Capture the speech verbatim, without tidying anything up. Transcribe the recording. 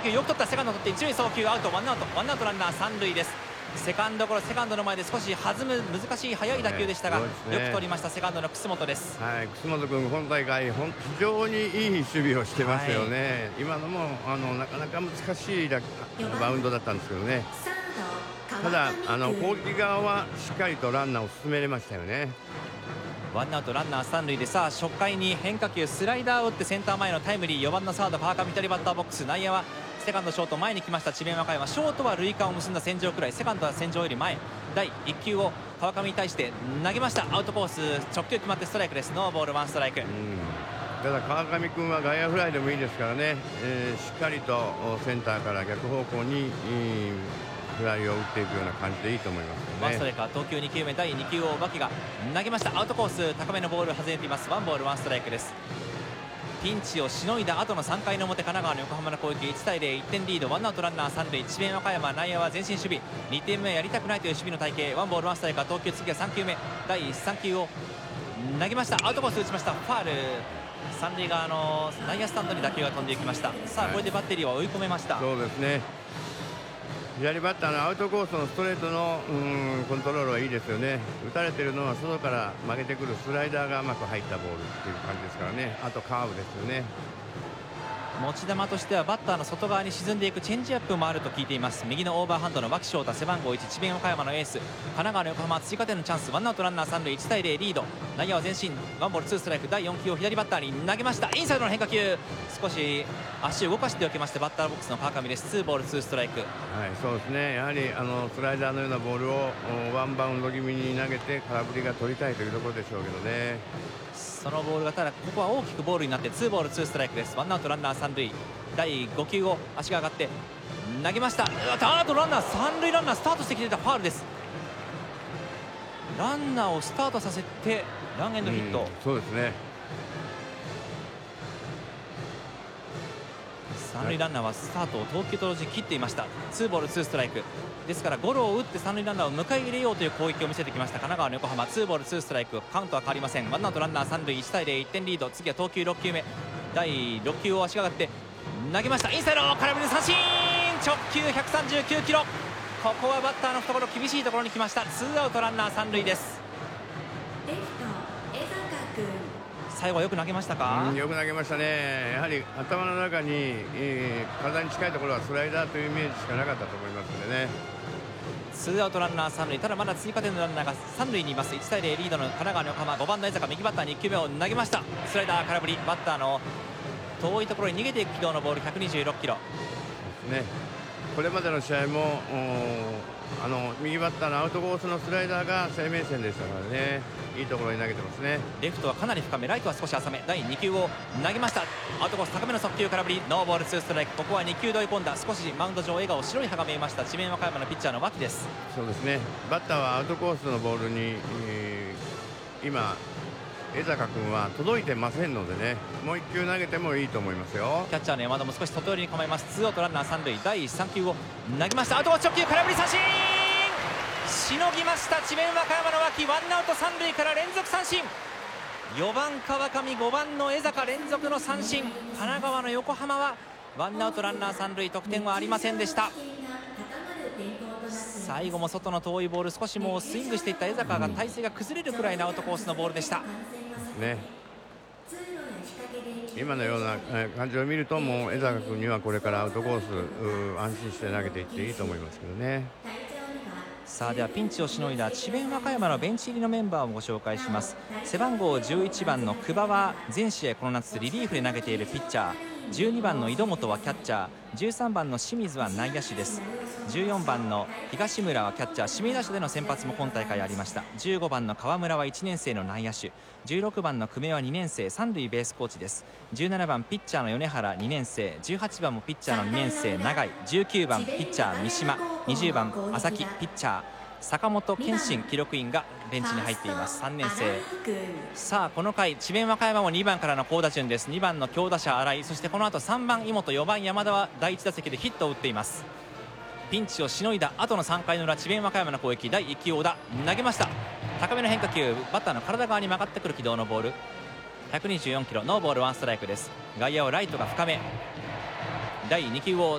打球よく取った。セカンド取って一塁送球アウト。ワンアウトワンアウトランナー三塁です。セカンドゴロ、セカンドの前で少し弾む難しい速い打球でしたが、ねね、よく取りましたセカンドの楠本です。 はい、楠本君今大会非常にいい守備をしてますよね。はい、今のもあのなかなか難しいバウンドだったんですけどね。ただあの攻撃側はしっかりとランナーを進めれましたよね。 ワンアウトランナー三塁で、さあ初回に変化球スライダーを打ってセンター前のタイムリー。よばんのサード川上左バッターボックス。内野はセカンドショート前に来ました智弁和歌山。ショートは塁間を結んだ線上くらい、セカンドは線上より前。だいいっ球を川上に対して投げました。アウトコース直球決まってストライクです。ノーボールワンストライク。 ただ川上君は外野フライでもいいですからね、えー、しっかりとセンターから逆方向にフライを打っていくような感じでいいと思います、ね、 ワンストライク。投球に球目だいに球を牧が投げました。アウトコース高めのボール外れています。ワンボールワンストライクです。ピンチをしのいだ後のさんかいの表、神奈川の横浜の攻撃。いちたいゼロ、いってんリード。ワンアウトランナー三塁。智弁和歌山内野は前進守備。にてんめはやりたくないという守備の体系。ワンボールワンストライカー。投球次はさん球目。だいさん球を投げました。アウトコース打ちました。ファール。三塁側の内野スタンドに打球が飛んでいきました。さあこれでバッテリーは追い込めました。 そうですね、左バッターのアウトコースのストレートのうんコントロールはいいですよね。打たれてるのは外から曲げてくるスライダーがうまく入ったボールっていう感じですからね。あとカーブですよね。 持ち球としてはバッターの外側に沈んでいくチェンジアップもあると聞いています。右のオーバーハンドの脇翔太、背番号いち、智弁和歌山のエース。神奈川の横浜追加点のチャンス。ワンアウトランナー三塁。いちたいゼロリード。内野は前進。ワンボールツーストライク。だいよん球を左バッターに投げました。インサイドの変化球、少し足を動かしておきまして、バッターボックスの川上です。ツーボールツーストライク。 はい、そうですね。やはりあのスライダーのようなボールをワンバウンド気味に投げて空振りが取りたいというところでしょうけどね。 そのボールがただここは大きくボールになってツーボールツーストライクです。ワンアウトランナー三塁。だいご球を足が上がって投げました。あとランナー三塁ランナースタートしてきていた。ファールです。ランナーをスタートさせてランエンドヒット。 そうですね。 三塁ランナーはスタートを投球と同時に切っていました。ツーボールツーストライクですから、ゴロを打って三塁ランナーを迎え入れようという攻撃を見せてきました神奈川の横浜。ツーボールツーストライク。カウントは変わりません。ワンアウトランナー三塁。いちたいゼロ、いってんリード。次は投球ろく球目。だいろく球を足が上がって投げました。インサイド空振り三振。直球ひゃくさんじゅうきゅうキロ。ここはバッターの懐厳しいところに来ました。ツーアウトランナー三塁です。最後はよく投げましたか。 うん、よく投げましたね。やはり頭の中に、えー、体に近いところはスライダーというイメージしかなかったと思いますのでね。 ツーアウトランナー三塁。ただまだ追加点のランナーが三塁にいます。いちたいゼロリードの神奈川の横浜。ごばんの江坂、右バッターにいち球目を投げました。スライダー空振り。バッターの遠いところに逃げていく軌道のボール。ひゃくにじゅうろくキロね。これまでの試合もあの右バッターのアウトコースのスライダーが生命線でしたからね。いいところに投げてますね。 レフトはかなり深め、ライトは少し浅め。だいに球を投げました。アウトコース高めの速球空振り。ノーボールツーストライク。ここはに球で追い込んだ。少しマウンド上笑顔、白い歯が見えました智弁和歌山のピッチャーの牧です。 そうですね。バッターはアウトコースのボールに、えー、今江坂君は届いてませんのでね、もういっ球投げてもいいと思いますよ。 キャッチャーの山田も少し外寄りに構えます。ツーアウトランナー三塁。だいさん球を投げました。アウトコース直球空振り三振。しのぎました智弁和歌山の脇。ワンアウト三塁から連続三振。よばん川上、ごばんの江坂、連続の三振。神奈川の横浜はワンアウトランナー三塁、得点はありませんでした。最後も外の遠いボール、少しもうスイングしていった江坂が体勢が崩れるくらいのアウトコースのボールでしたね。今のような感じを見ると、もう江坂君にはこれからアウトコース安心して投げていっていいと思いますけどね。 さあではピンチをしのいだ智弁和歌山のベンチ入りのメンバーをご紹介します。背番号じゅういちばんの久保は全試合この夏リリーフで投げているピッチャー。じゅうにばんの井戸本はキャッチャー。じゅうさんばんの清水は内野手です。じゅうよんばんの東村はキャッチャー。指名打者での先発も今大会ありました。じゅうごばんの川村はいちねん生の内野手。じゅうろくばんの久米はにねん生、三塁ベースコーチです。じゅうななばんピッチャーの米原にねん生。じゅうはちばんもピッチャーのにねん生永井。じゅうきゅうばんピッチャー三島。にじゅうばん浅木ピッチャー。坂本健信記録員がベンチに入っています。さんねん生。さあこの回智弁和歌山もにばんからの好打順です。にばんの強打者新井、そしてこの後さんばん井本、よばん山田はだいいち打席でヒットを打っています。ピンチをしのいだ後のさんかいの裏、智弁和歌山の攻撃。だいいち球小田投げました。高めの変化球、バッターの体側に曲がってくる軌道のボール。ひゃくにじゅうよんキロ。ノーボールワンストライクです。外野はライトが深め。だいに球を